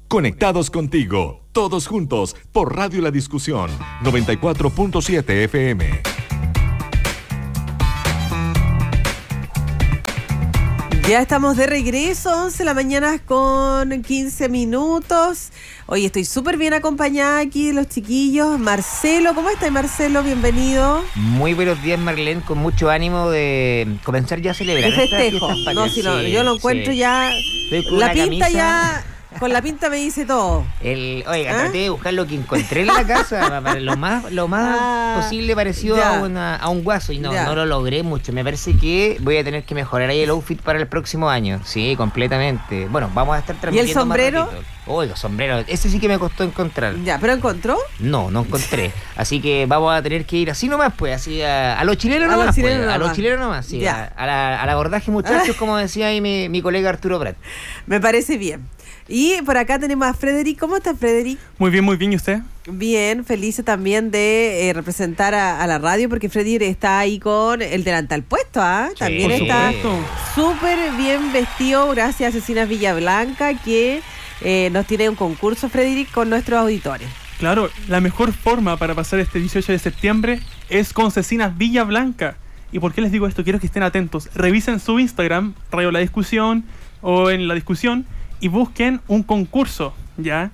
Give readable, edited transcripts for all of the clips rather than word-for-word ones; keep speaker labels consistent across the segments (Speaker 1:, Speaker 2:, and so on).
Speaker 1: Conectados contigo, todos juntos, por Radio La Discusión, 94.7 FM.
Speaker 2: Ya estamos de regreso, 11 de la mañana con 15 minutos. Hoy estoy súper bien acompañada aquí de los chiquillos. Marcelo, ¿cómo estás, Marcelo? Bienvenido.
Speaker 3: Muy buenos días, Marlene, con mucho ánimo de comenzar ya a celebrar.
Speaker 2: El festejo. No, si no, yo lo encuentro ya. La pinta ya. Con la pinta me dice todo.
Speaker 3: Oiga, traté de buscar lo que encontré en la casa, para lo más posible parecido a un guaso, y no lo logré mucho. Me parece que voy a tener que mejorar ahí el outfit para el próximo año. Sí, completamente. Bueno, vamos a estar transmitiendo.
Speaker 2: ¿Y el sombrero?
Speaker 3: Oiga, sombrero, ese sí que me costó encontrar.
Speaker 2: Ya, ¿pero encontró?
Speaker 3: No encontré. Así que vamos a tener que ir así nomás, pues, así a los chilenos nomás. A los chilenos nomás, sí. A la abordaje, muchachos, como decía ahí mi colega Arturo Prat.
Speaker 2: Me parece bien. Y por acá tenemos a Frederic. ¿Cómo está, Frederic?
Speaker 4: Muy bien. ¿Y usted?
Speaker 2: Bien, feliz también de representar a la radio, porque Frederic está ahí con el delantal puesto, ¿ah? Sí, también está súper bien vestido, gracias a Cecinas Villablanca, que nos tiene un concurso, Frederic, con nuestros auditores.
Speaker 4: Claro, la mejor forma para pasar este 18 de septiembre es con Cecinas Villablanca. ¿Y por qué les digo esto? Quiero que estén atentos. Revisen su Instagram, Radio La Discusión, o en La Discusión, y busquen un concurso, ¿ya?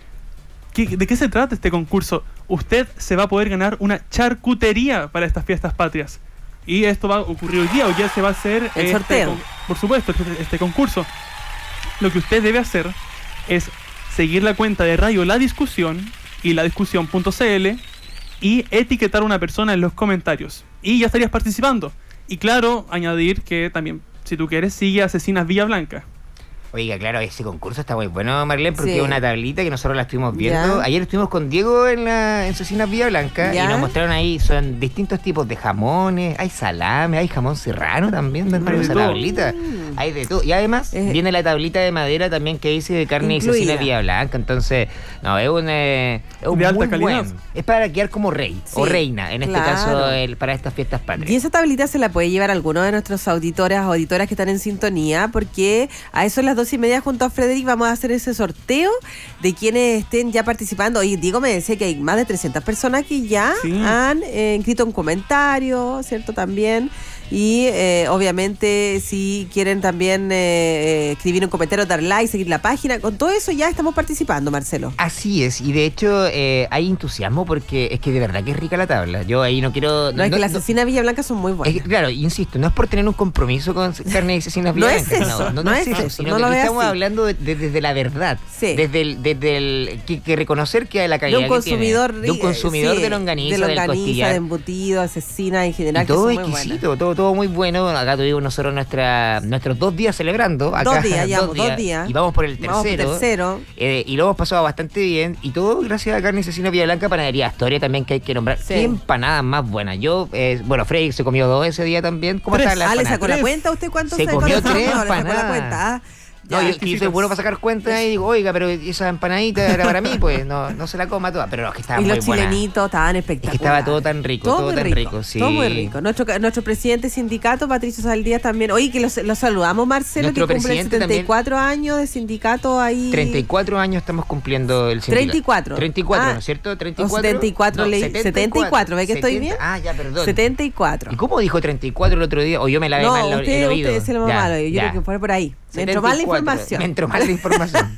Speaker 4: ¿De qué se trata este concurso? Usted se va a poder ganar una charcutería para estas fiestas patrias. Y esto va a ocurrir hoy día se va a hacer
Speaker 2: el sorteo.
Speaker 4: Por supuesto, este concurso. Lo que usted debe hacer es seguir la cuenta de Radio La Discusión y ladiscusión.cl y etiquetar a una persona en los comentarios. Y ya estarías participando. Y claro, añadir que también, si tú quieres, sigue a Cecinas Villablanca.
Speaker 3: Oiga, claro, ese concurso está muy bueno, Marlene, porque es una tablita que nosotros la estuvimos viendo. Ayer estuvimos con Diego en Cecinas Villablanca y nos mostraron ahí, son distintos tipos de jamones, hay salame, hay jamón serrano también dentro de esa tablita. Hay de todo. Y además viene la tablita de madera también que dice de carne incluida. De Cecinas Villablanca. Entonces, no, es un
Speaker 4: de alta calidad.
Speaker 3: Buen. Es para quedar como rey o reina, en este caso, para estas fiestas patrias.
Speaker 2: Y esa tablita se la puede llevar alguno de nuestros auditoras o auditoras que están en sintonía, porque a eso las 2:30 junto a Frederic vamos a hacer ese sorteo de quienes estén ya participando. Y Diego me decía que hay más de 300 personas que ya han escrito un comentario, ¿cierto? También. Y obviamente si quieren también escribir un comentario, dar like, seguir la página, con todo eso ya estamos participando, Marcelo.
Speaker 3: Así es, y de hecho hay entusiasmo porque es que de verdad que es rica la tabla. Yo ahí no quiero...
Speaker 2: No, es que las Cecinas Villablanca son muy buenas.
Speaker 3: Claro, insisto, no es por tener un compromiso con carne de Cecinas Villablanca.
Speaker 2: No es eso,
Speaker 3: sino que estamos hablando desde la verdad. Sí. Desde el que reconocer que hay la calidad
Speaker 2: de un consumidor,
Speaker 3: de un consumidor de longaniza, del costillar,
Speaker 2: de embutido, de cecina en general.
Speaker 3: Y todo exquisito, todo muy bueno. Acá tuvimos nosotros nuestros 2 días celebrando. Acá,
Speaker 2: 2 días.
Speaker 3: Y vamos por el tercero. Y lo hemos pasado bastante bien. Y todo gracias a Carne Cecina Villablanca, Panadería Astoria también, que hay que nombrar. Qué empanadas más buenas. Yo, Freddy se comió 2 ese día también. ¿Cómo está la
Speaker 2: empanadas? ¿Le sacó la cuenta usted cuánto
Speaker 3: se comió? 3
Speaker 2: empanadas.
Speaker 3: No, yo soy bueno para sacar cuentas y digo, oiga, pero esa empanadita era para mí, pues no se la coma toda, pero es que estaba muy buena.
Speaker 2: Y los chilenitos estaban espectaculares.
Speaker 3: Es que estaba todo tan rico, todo tan rico, sí.
Speaker 2: Todo muy rico. Nuestro presidente sindicato, Patricio Saldías, también. Oye, que lo saludamos, Marcelo, nuestro que cumple 74 años de sindicato ahí.
Speaker 3: 34 años estamos cumpliendo el sindicato. 34, ¿no es cierto? 34.
Speaker 2: 74, 74, ¿ve que estoy bien?
Speaker 3: Ah, ya, perdón.
Speaker 2: 74.
Speaker 3: ¿Y cómo dijo 34 el otro día? ¿O yo me la ve mal el oído?
Speaker 2: Usted se lo malo, yo creo que fue por ahí. Me entró mal la información.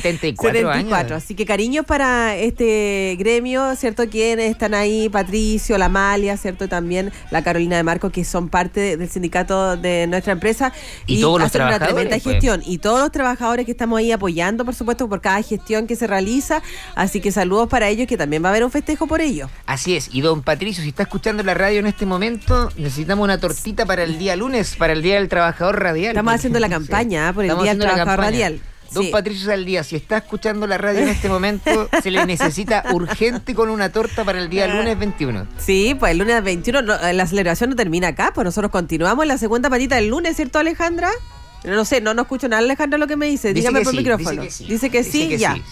Speaker 2: 74 años. Así que cariños para este gremio, ¿cierto? Quienes están ahí, Patricio, la Amalia, ¿cierto? También la Carolina de Marco, que son parte del sindicato de nuestra empresa.
Speaker 3: Y todos los
Speaker 2: hacen una tremenda gestión.
Speaker 3: Pues.
Speaker 2: Y todos los trabajadores que estamos ahí apoyando, por supuesto, por cada gestión que se realiza. Así que saludos para ellos, que también va a haber un festejo por ello.
Speaker 3: Así es. Y don Patricio, si está escuchando la radio en este momento, necesitamos una tortita para el día lunes, para el Día del Trabajador Radial.
Speaker 2: Estamos haciendo la campaña por el Día del Trabajador Radial.
Speaker 3: Don Patricio Saldías, si está escuchando la radio en este momento, se le necesita urgente con una torta para el día lunes 21.
Speaker 2: Sí, pues el lunes 21 la celebración no termina acá, pues nosotros continuamos en la segunda patita del lunes, ¿cierto, Alejandra? No sé, no escucho nada, Alejandra, lo que me dice. Dígame por micrófono. Dice que sí, ya.
Speaker 3: Sí.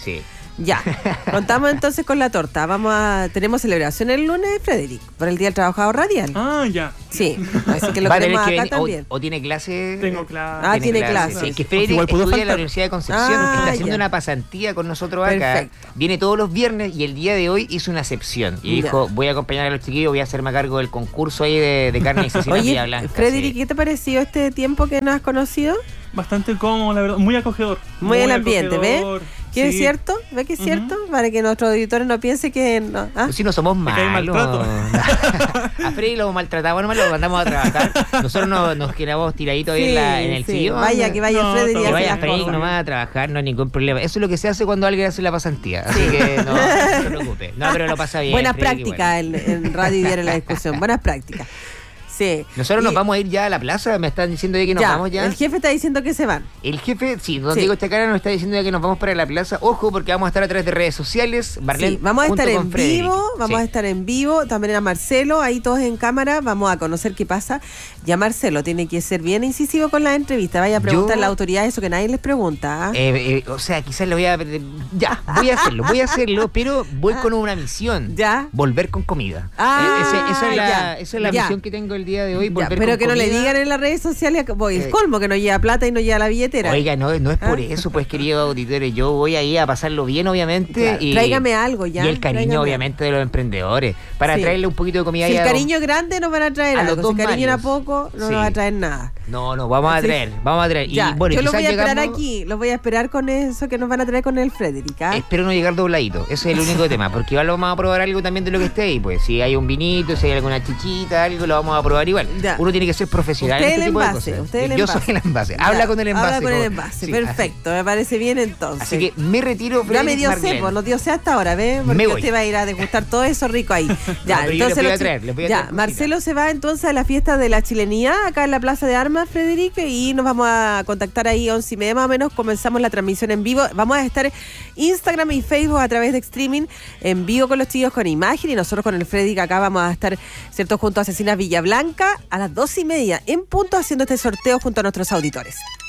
Speaker 2: Ya, contamos entonces con la torta. Tenemos celebración el lunes, Frederick, por el Día del Trabajador Radial.
Speaker 4: Ah, ya.
Speaker 2: Sí, así que lo
Speaker 3: Va a tener
Speaker 2: tenemos
Speaker 3: que
Speaker 2: acá
Speaker 3: venir,
Speaker 2: también.
Speaker 3: o tiene clase.
Speaker 4: Tengo clase.
Speaker 2: Ah, tiene clase.
Speaker 3: Sí, que Frederick
Speaker 4: Igual puedo
Speaker 3: estudia en la
Speaker 4: faltar.
Speaker 3: Universidad de Concepción,
Speaker 2: Ah,
Speaker 3: está haciendo
Speaker 2: ya.
Speaker 3: una pasantía con nosotros acá.
Speaker 2: Perfecto.
Speaker 3: Viene todos los viernes y el día de hoy hizo una excepción. Y
Speaker 2: Ya.
Speaker 3: dijo, voy a acompañar a los chiquillos, voy a hacerme cargo del concurso ahí de carne y cecina Villa
Speaker 2: Oye,
Speaker 3: Blanca.
Speaker 2: Frederick,
Speaker 3: sí.
Speaker 2: ¿qué te pareció este tiempo que nos has conocido?
Speaker 4: Bastante cómodo, la verdad. Muy acogedor.
Speaker 2: Muy el ambiente,
Speaker 4: acogedor.
Speaker 2: ¿ves? ¿Qué es
Speaker 4: Sí.
Speaker 2: cierto? ¿Ves que es cierto? Para que nuestros auditores no piensen que... No. ¿Ah?
Speaker 3: Pues si no somos
Speaker 4: Que hay
Speaker 3: malos.
Speaker 4: maltrato.
Speaker 3: A Freddy lo maltratamos, nomás lo mandamos a trabajar. Nosotros nos quedamos tiraditos ahí en el
Speaker 2: sí.
Speaker 3: sillón.
Speaker 2: Vaya, que vaya
Speaker 4: No,
Speaker 2: Frederick.
Speaker 4: todo
Speaker 2: y
Speaker 3: Que
Speaker 2: hace
Speaker 3: vaya
Speaker 2: las
Speaker 3: Freddy
Speaker 2: cosas.
Speaker 3: nomás a trabajar, no hay ningún problema. Eso es lo que se hace cuando alguien hace la pasantía. Así que no se preocupe. No, pero lo pasa bien.
Speaker 2: Buenas
Speaker 3: Freddy,
Speaker 2: prácticas
Speaker 3: igual.
Speaker 2: en radio y diario en la discusión. Buenas prácticas. Sí.
Speaker 3: Nosotros nos
Speaker 2: Y-
Speaker 3: vamos a ir ya a la plaza. Me están diciendo ya que nos vamos ya.
Speaker 2: El jefe está diciendo que se van.
Speaker 3: El jefe, sí, don
Speaker 2: Sí.
Speaker 3: Diego Chacara nos está diciendo ya que nos vamos para la plaza. Ojo, porque vamos a estar a través de redes sociales. Marlene,
Speaker 2: Sí, vamos a
Speaker 3: junto
Speaker 2: estar
Speaker 3: con
Speaker 2: en
Speaker 3: Frederick.
Speaker 2: vivo, vamos
Speaker 3: Sí.
Speaker 2: a estar en vivo, también a Marcelo, ahí todos en cámara, vamos a conocer qué pasa. Ya Marcelo tiene que ser bien incisivo con la entrevista, vaya a preguntar a la autoridad eso que nadie les pregunta. ¿Ah?
Speaker 3: O sea, quizás lo voy a... Ya, voy a hacerlo, pero voy con una misión.
Speaker 2: Ya.
Speaker 3: Volver con comida.
Speaker 2: Ah,
Speaker 3: esa es la
Speaker 2: ya.
Speaker 3: misión que tengo el día de hoy,
Speaker 2: Ya,
Speaker 3: volver
Speaker 2: pero
Speaker 3: con
Speaker 2: que no le
Speaker 3: comida.
Speaker 2: digan en las redes sociales, voy, es colmo que no lleva plata y no lleva la billetera.
Speaker 3: Oiga, no es por
Speaker 2: Ah.
Speaker 3: eso, pues, queridos auditores. Yo voy ahí a pasarlo bien, obviamente.
Speaker 2: Claro,
Speaker 3: Y,
Speaker 2: tráigame algo ya.
Speaker 3: Y el cariño,
Speaker 2: tráigame.
Speaker 3: obviamente, de los emprendedores. Para
Speaker 2: Sí.
Speaker 3: traerle un poquito de comida
Speaker 2: Si
Speaker 3: ahí
Speaker 2: el
Speaker 3: a don-
Speaker 2: cariño es grande nos van a traer
Speaker 3: a los
Speaker 2: algo, si el
Speaker 3: dos
Speaker 2: cariño era
Speaker 3: Marios.
Speaker 2: poco no
Speaker 3: Sí.
Speaker 2: nos va a traer nada.
Speaker 3: No, vamos a
Speaker 2: Sí.
Speaker 3: traer.
Speaker 2: Ya,
Speaker 3: Y bueno,
Speaker 2: yo los
Speaker 3: quizás
Speaker 2: voy a esperar
Speaker 3: llegamos-
Speaker 2: aquí, los voy a esperar con eso que nos van a traer con el Frederick. ¿Ah?
Speaker 3: Espero no llegar dobladito, ese es el único tema, porque igual vamos a probar algo también de lo que esté ahí, pues si hay un vinito, si hay alguna chichita, algo lo vamos a probar igual.
Speaker 2: Ya.
Speaker 3: Uno tiene que ser profesional
Speaker 2: Usted
Speaker 3: en este
Speaker 2: el
Speaker 3: tipo de
Speaker 2: envase,
Speaker 3: cosas.
Speaker 2: usted el
Speaker 3: Yo
Speaker 2: envase.
Speaker 3: soy el envase.
Speaker 2: Ya,
Speaker 3: Habla con el envase.
Speaker 2: Habla con el
Speaker 3: como-
Speaker 2: envase,
Speaker 3: sí,
Speaker 2: perfecto, me parece bien
Speaker 3: Así,
Speaker 2: entonces.
Speaker 3: así que me retiro,
Speaker 2: Ya
Speaker 3: Frederick
Speaker 2: me dio
Speaker 3: Marlene.
Speaker 2: sed, no dio sed hasta ahora, ¿ves? Porque
Speaker 3: Me voy.
Speaker 2: usted va a ir a degustar todo eso rico ahí. Ya,
Speaker 3: No, pero yo les voy a
Speaker 2: los
Speaker 3: traer,
Speaker 2: chi-
Speaker 3: les voy a
Speaker 2: ya,
Speaker 3: traer cositas.
Speaker 2: Marcelo se va entonces a la fiesta de la chilenía acá en la Plaza de Armas, Frederick, y nos vamos a contactar ahí 11:30 más o menos, comenzamos la transmisión en vivo. Vamos a estar Instagram y Facebook a través de streaming en vivo con los chicos con imagen y nosotros con el Frederick acá vamos a estar, ¿cierto?, junto a Asesinas Villa Blanca a las 2:30 en punto haciendo este sorteo junto a nuestros auditores.